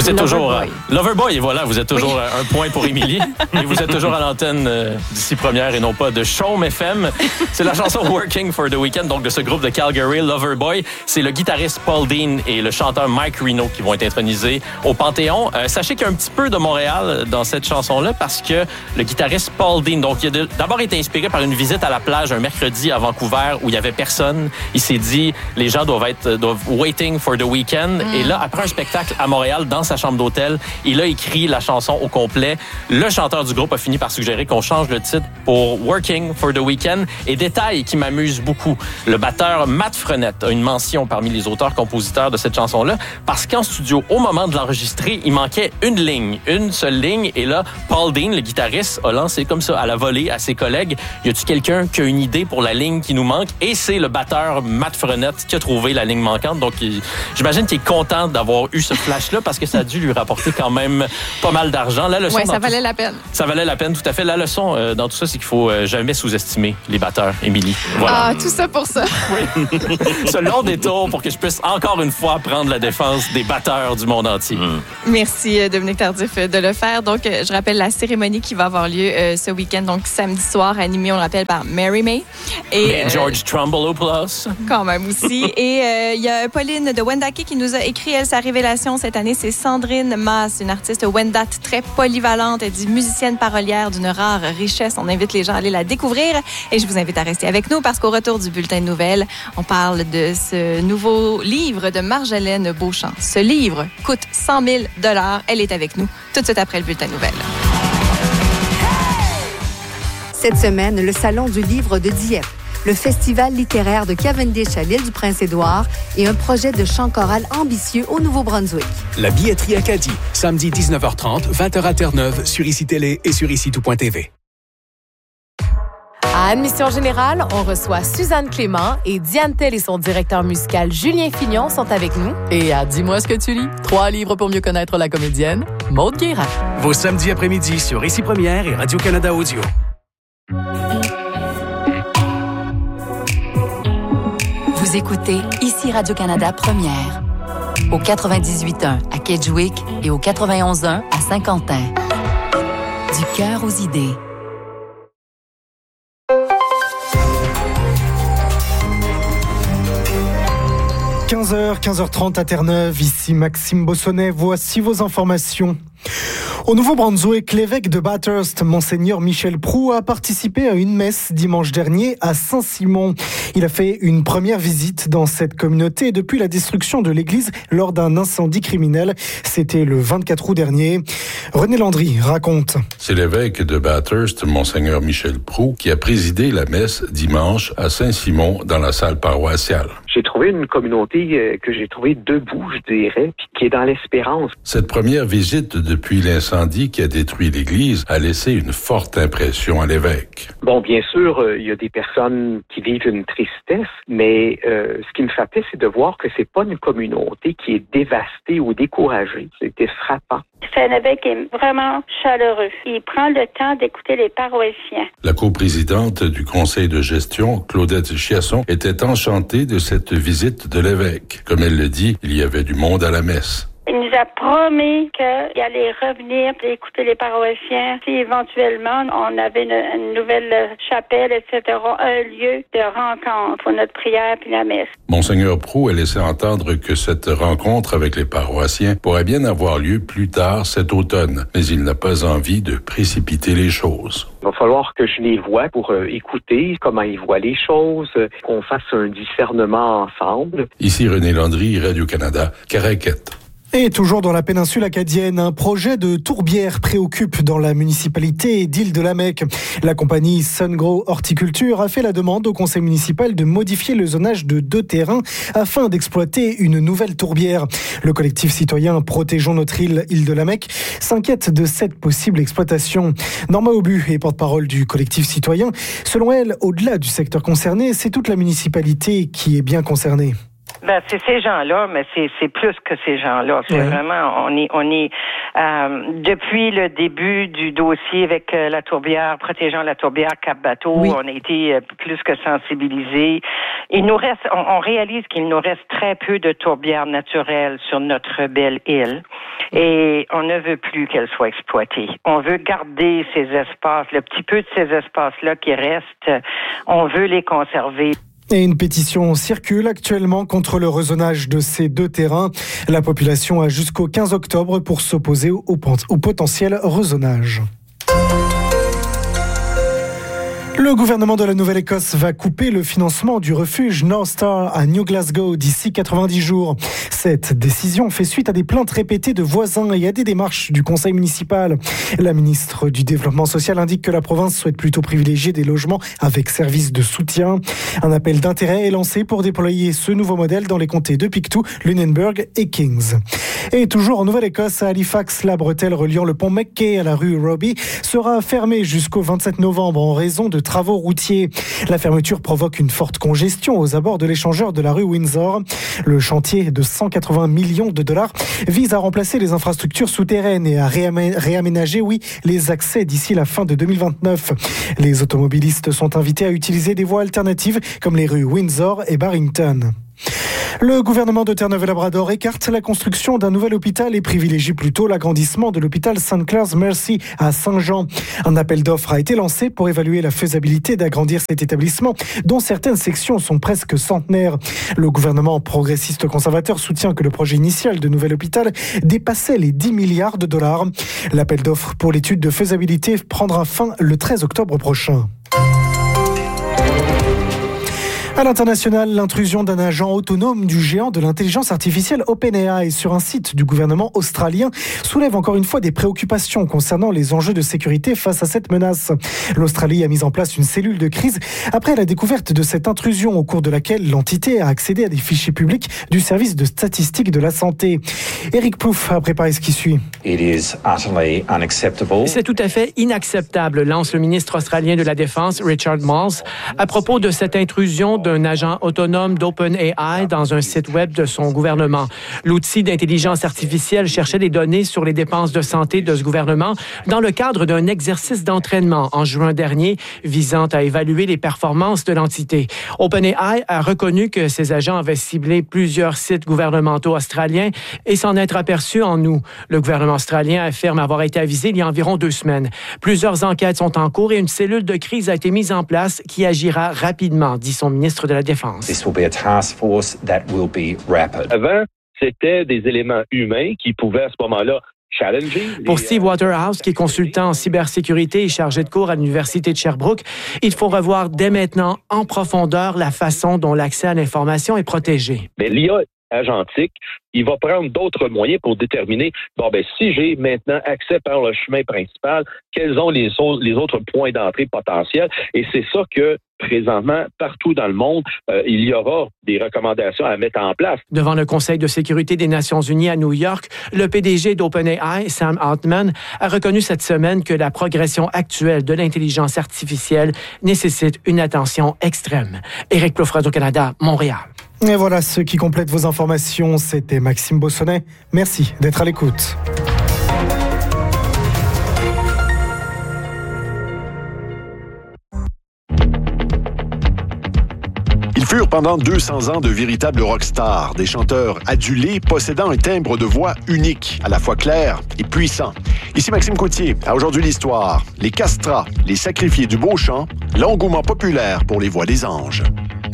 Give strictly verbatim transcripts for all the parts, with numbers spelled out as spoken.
Vous êtes toujours... Loverboy. Euh, Loverboy, et voilà, vous êtes toujours oui. un point pour Émilie. Et vous êtes toujours à l'antenne euh, d'ici première et non pas de Chaume F M. C'est la chanson Working for the Weekend, donc de ce groupe de Calgary, Loverboy. C'est le guitariste Paul Dean et le chanteur Mike Reno qui vont être intronisés au Panthéon. Euh, sachez qu'il y a un petit peu de Montréal dans cette chanson-là parce que le guitariste Paul Dean, donc, il a d'abord été inspiré par une visite à la plage un mercredi à Vancouver où il y avait personne. Il s'est dit, les gens doivent être doivent waiting for the weekend. Mm. Et là, après un spectacle à Montréal, dans sa chambre d'hôtel, il a écrit la chanson au complet. Le chanteur du groupe a fini par suggérer qu'on change le titre pour Working for the Weekend. Et détail qui m'amuse beaucoup, le batteur Matt Frenette a une mention parmi les auteurs-compositeurs de cette chanson-là parce qu'en studio, au moment de l'enregistrer, il manquait une ligne, une seule ligne. Et là, Paul Dean, le guitariste, a lancé comme ça à la volée à ses collègues. Y a-tu quelqu'un qui a une idée pour la ligne qui nous manque? Et c'est le batteur Matt Frenette qui a trouvé la ligne manquante. Donc, il, j'imagine qu'il est content d'avoir eu ce flash-là parce que ça a dû lui rapporter quand même pas mal d'argent. La leçon, ouais, ça valait tout, la peine. Ça valait la peine, tout à fait. La leçon euh, dans tout ça, c'est qu'il faut euh, jamais sous-estimer les batteurs, Émilie. Voilà. Ah, tout ça pour ça. Oui. Ce long détour pour que je puisse encore une fois prendre la défense des batteurs du monde entier. Mm. Merci, Dominique Tardif, de le faire. Donc, je rappelle la cérémonie qui va avoir lieu euh, ce week-end, donc samedi soir, animée, on le rappelle, par Mary May. Et Mais George euh, Trumbullopoulos. Quand même aussi. Et il euh, y a Pauline de Wendake qui nous a écrit, elle, sa révélation cette année, c'est Sandrine Maas, une artiste Wendat très polyvalente. Elle dit musicienne parolière d'une rare richesse. On invite les gens à aller la découvrir. Et je vous invite à rester avec nous parce qu'au retour du bulletin de nouvelles, on parle de ce nouveau livre de Marjolaine Beauchamp. Ce livre coûte cent mille dollars. Elle est avec nous tout de suite après le bulletin de nouvelles. Cette semaine, le Salon du livre de Dieppe, le festival littéraire de Cavendish à l'île du Prince-Édouard et un projet de chant choral ambitieux au Nouveau-Brunswick. La billetterie Acadie, samedi dix-neuf heures trente, vingt heures à Terre-Neuve, sur I C I Télé et sur ici tout point t v. À Admission Générale, on reçoit Suzanne Clément et Diane Tell et son directeur musical Julien Fignon sont avec nous. Et à Dis-moi ce que tu lis, trois livres pour mieux connaître la comédienne, Maude Guérin. Vos samedis après-midi sur Ici Première et Radio-Canada Audio. Vous écoutez Ici Radio-Canada Première, au quatre-vingt-dix-huit point un à Kedgewick et au quatre-vingt-onze point un à Saint-Quentin. Du cœur aux idées. quinze heures, quinze heures trente à Terre-Neuve, ici Maxime Bossonnet, voici vos informations. Au Nouveau-Brunswick, l'évêque de Bathurst, Monseigneur Michel Proulx, a participé à une messe dimanche dernier à Saint-Simon. Il a fait une première visite dans cette communauté depuis la destruction de l'église lors d'un incendie criminel. C'était le vingt-quatre août dernier. René Landry raconte. C'est l'évêque de Bathurst, Monseigneur Michel Proulx, qui a présidé la messe dimanche à Saint-Simon dans la salle paroissiale. J'ai trouvé une communauté que j'ai trouvée debout, je dirais, puis qui est dans l'espérance. Cette première visite depuis l'incendie qui a détruit l'église a laissé une forte impression à l'évêque. Bon, bien sûr, euh, il y a des personnes qui vivent une tristesse, mais euh, ce qui me frappait, c'est de voir que c'est pas une communauté qui est dévastée ou découragée. C'était frappant. C'est un évêque qui est vraiment chaleureux. Il prend le temps d'écouter les paroissiens. La coprésidente du conseil de gestion, Claudette Chiasson, était enchantée de cette visite de l'évêque. Comme elle le dit, il y avait du monde à la messe. Il nous a promis qu'il allait revenir et écouter les paroissiens. Si éventuellement on avait une, une nouvelle chapelle, et cetera, un lieu de rencontre pour notre prière puis la messe. Monseigneur Proulx a laissé entendre que cette rencontre avec les paroissiens pourrait bien avoir lieu plus tard cet automne, mais il n'a pas envie de précipiter les choses. Il va falloir que je les voie pour euh, écouter comment ils voient les choses, euh, qu'on fasse un discernement ensemble. Ici René Landry, Radio-Canada, Caraquette. Et toujours dans la péninsule acadienne, un projet de tourbière préoccupe dans la municipalité d'Île-de-la-Mecque. La compagnie Sungrow Horticulture a fait la demande au conseil municipal de modifier le zonage de deux terrains afin d'exploiter une nouvelle tourbière. Le collectif citoyen Protégeons notre île Île-de-la-Mecque s'inquiète de cette possible exploitation. Norma Aubu est porte-parole du collectif citoyen. Selon elle, au-delà du secteur concerné, c'est toute la municipalité qui est bien concernée. Ben, c'est ces gens-là, mais c'est, c'est plus que ces gens-là. C'est oui. vraiment, on est, on est, euh, depuis le début du dossier avec euh, la tourbière, protégeant la tourbière Cap-Bateau, oui. on a été euh, plus que sensibilisés. Il nous reste, on, on réalise qu'il nous reste très peu de tourbières naturelles sur notre belle île. Et on ne veut plus qu'elles soient exploitées. On veut garder ces espaces, le petit peu de ces espaces-là qui restent, on veut les conserver. Et une pétition circule actuellement contre le rezonage de ces deux terrains. La population a jusqu'au quinze octobre pour s'opposer au, au potentiel rezonage. Le gouvernement de la Nouvelle-Écosse va couper le financement du refuge North Star à New Glasgow d'ici quatre-vingt-dix jours. Cette décision fait suite à des plaintes répétées de voisins et à des démarches du conseil municipal. La ministre du Développement social indique que la province souhaite plutôt privilégier des logements avec services de soutien. Un appel d'intérêt est lancé pour déployer ce nouveau modèle dans les comtés de Pictou, Lunenburg et Kings. Et toujours en Nouvelle-Écosse, à Halifax, la bretelle reliant le pont McKay à la rue Robbie sera fermée jusqu'au vingt-sept novembre en raison de travaux routiers. La fermeture provoque une forte congestion aux abords de l'échangeur de la rue Windsor. Le chantier de cent quatre-vingts millions de dollars vise à remplacer les infrastructures souterraines et à réamé- réaménager, oui, les accès d'ici la fin de deux mille vingt-neuf. Les automobilistes sont invités à utiliser des voies alternatives comme les rues Windsor et Barrington. Le gouvernement de Terre-Neuve-Labrador écarte la construction d'un nouvel hôpital et privilégie plutôt l'agrandissement de l'hôpital Saint Clair's Mercy à Saint-Jean. Un appel d'offres a été lancé pour évaluer la faisabilité d'agrandir cet établissement, dont certaines sections sont presque centenaires. Le gouvernement progressiste conservateur soutient que le projet initial de nouvel hôpital dépassait les dix milliards de dollars. L'appel d'offres pour l'étude de faisabilité prendra fin le treize octobre prochain. À l'international, l'intrusion d'un agent autonome du géant de l'intelligence artificielle OpenAI sur un site du gouvernement australien soulève encore une fois des préoccupations concernant les enjeux de sécurité face à cette menace. L'Australie a mis en place une cellule de crise après la découverte de cette intrusion au cours de laquelle l'entité a accédé à des fichiers publics du service de statistique de la santé. Éric Plouffe a préparé ce qui suit. It is utterly unacceptable. C'est tout à fait inacceptable, lance le ministre australien de la Défense, Richard Marles, à propos de cette intrusion d'un agent autonome d'OpenAI dans un site web de son gouvernement. L'outil d'intelligence artificielle cherchait des données sur les dépenses de santé de ce gouvernement dans le cadre d'un exercice d'entraînement en juin dernier visant à évaluer les performances de l'entité. OpenAI a reconnu que ses agents avaient ciblé plusieurs sites gouvernementaux australiens et s'en être aperçu en août. Le gouvernement australien affirme avoir été avisé il y a environ deux semaines. Plusieurs enquêtes sont en cours et une cellule de crise a été mise en place qui agira rapidement, dit son ministre de la Défense. This will be a task force that will be rapid. Avant, c'était des éléments humains qui pouvaient à ce moment-là challenger. Pour Steve Waterhouse, qui est consultant en cybersécurité et chargé de cours à l'Université de Sherbrooke, il faut revoir dès maintenant en profondeur la façon dont l'accès à l'information est protégé. Mais l'I A agentique, il va prendre d'autres moyens pour déterminer, bon, ben, si j'ai maintenant accès par le chemin principal, quels sont les, les autres points d'entrée potentiels? Et c'est ça que, présentement, partout dans le monde, euh, il y aura des recommandations à mettre en place. Devant le Conseil de sécurité des Nations unies à New York, le P D G d'OpenAI, Sam Altman, a reconnu cette semaine que la progression actuelle de l'intelligence artificielle nécessite une attention extrême. Éric Plouffe, Radio-Canada, Montréal. Et voilà ce qui complète vos informations. C'était Maxime Bossonnet. Merci d'être à l'écoute. Ils furent pendant deux cents ans de véritables rockstars, des chanteurs adulés possédant un timbre de voix unique, à la fois clair et puissant. Ici Maxime Coutier, à Aujourd'hui l'Histoire, les castrats, les sacrifiés du beau chant, l'engouement populaire pour les voix des anges.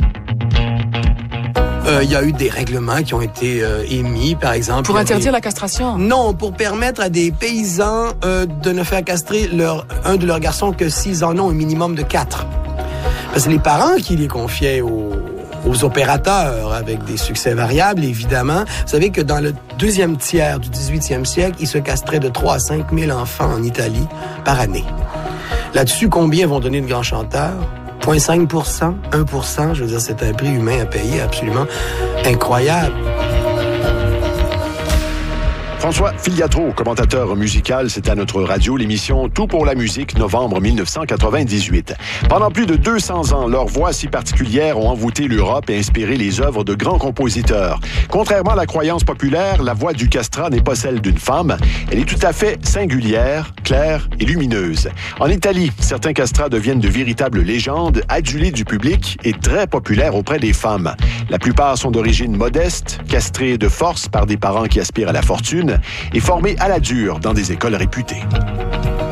Il euh, y a eu des règlements qui ont été euh, émis, par exemple. Pour interdire avait... la castration? Non, pour permettre à des paysans euh, de ne faire castrer leur, un de leurs garçons que s'ils en ont un minimum de quatre. Parce que les parents qui les confiaient aux, aux opérateurs avec des succès variables, évidemment. Vous savez que dans le deuxième tiers du dix-huitième siècle, ils se castraient de trois à cinq mille enfants en Italie par année. Là-dessus, combien vont donner de grands chanteurs? zéro virgule cinq pour cent, un pour cent, je veux dire, c'est un prix humain à payer absolument incroyable. François Filiatro, commentateur musical, c'est à notre radio, l'émission Tout pour la musique, novembre dix-neuf cent quatre-vingt-dix-huit. Pendant plus de deux cents ans, leurs voix si particulières ont envoûté l'Europe et inspiré les œuvres de grands compositeurs. Contrairement à la croyance populaire, la voix du castrat n'est pas celle d'une femme. Elle est tout à fait singulière, claire et lumineuse. En Italie, certains castrats deviennent de véritables légendes, adulés du public et très populaires auprès des femmes. La plupart sont d'origine modeste, castrés de force par des parents qui aspirent à la fortune et formés à la dure dans des écoles réputées.